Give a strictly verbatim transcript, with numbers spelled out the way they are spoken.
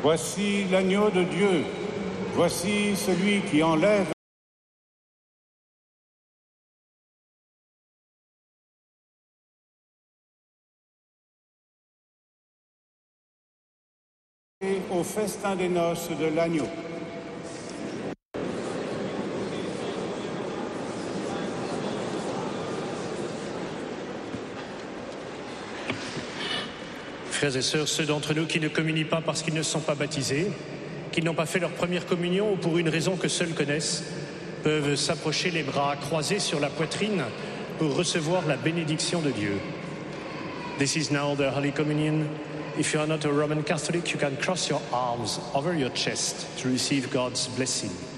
Voici l'agneau de Dieu, voici celui qui enlève au festin des noces de l'agneau. Frères et sœurs, ceux d'entre nous qui ne communient pas parce qu'ils ne sont pas baptisés, qui n'ont pas fait leur première communion ou pour une raison que seuls connaissent, peuvent s'approcher les bras croisés sur la poitrine pour recevoir la bénédiction de Dieu. This is now the Holy Communion. If you are not a Roman Catholic, you can cross your arms over your chest to receive God's blessing.